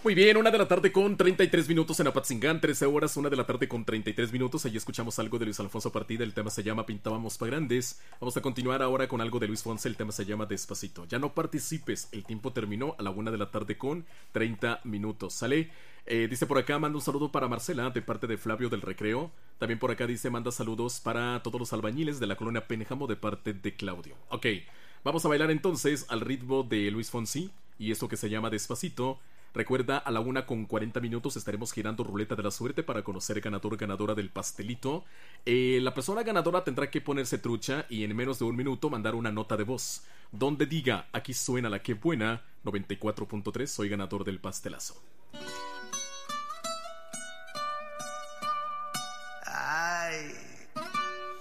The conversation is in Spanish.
Muy bien, 1 de la tarde con 33 minutos en Apatzingán, 13 horas, 1 de la tarde con 33 minutos. Ahí escuchamos algo de Luis Alfonso Partida, el tema se llama Pintábamos pa' Grandes. Vamos a continuar ahora con algo de Luis Fonse, el tema se llama Despacito. Ya no participes, el tiempo terminó a la 1 de la tarde con 30 minutos. ¿Sale? Dice por acá, manda un saludo para Marcela de parte de Flavio del Recreo. También por acá dice, manda saludos para todos los albañiles de la colonia Pénjamo de parte de Claudio. Ok, vamos a bailar entonces al ritmo de Luis Fonsi y esto que se llama Despacito. Recuerda, a la 1 con 40 minutos estaremos girando ruleta de la suerte para conocer ganadora del pastelito. La persona ganadora tendrá que ponerse trucha y en menos de un minuto mandar una nota de voz donde diga, aquí suena la que buena, 94.3, soy ganador del pastelazo.